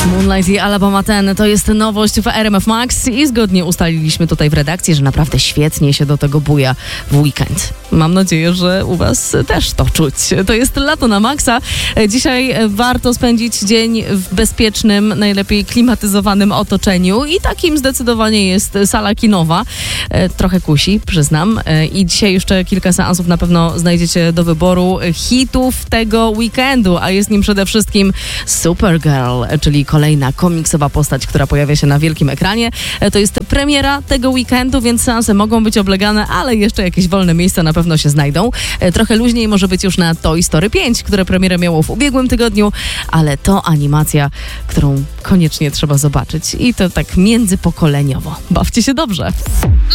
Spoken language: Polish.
Moonlight i Alabama Ten to jest nowość w RMF Max i zgodnie ustaliliśmy tutaj w redakcji, że naprawdę świetnie się do tego buja w weekend. Mam nadzieję, że u was też to czuć. To jest lato na maksa. Dzisiaj warto spędzić dzień w bezpiecznym, najlepiej klimatyzowanym otoczeniu i takim zdecydowanie jest sala kinowa. Trochę kusi, przyznam. I dzisiaj jeszcze kilka seansów na pewno znajdziecie do wyboru hitów tego weekendu, a jest nim przede wszystkim Supergirl, czyli kolejna komiksowa postać, która pojawia się na wielkim ekranie. To jest premiera tego weekendu, więc seanse mogą być oblegane, ale jeszcze jakieś wolne miejsca na pewno się znajdą. Trochę luźniej może być już na Toy Story 5, które premierę miało w ubiegłym tygodniu, ale to animacja, którą koniecznie trzeba zobaczyć i to tak międzypokoleniowo. Bawcie się dobrze.